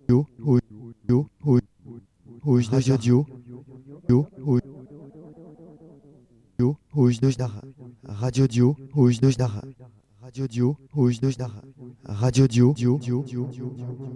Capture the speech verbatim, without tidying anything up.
Yo, au- yo, au- hoje da radio, yo, au- yo, hoje dos da radio dio, hoje dos da radio dio, hoje dos da radio dio, dio, dio, dio, dio, dio.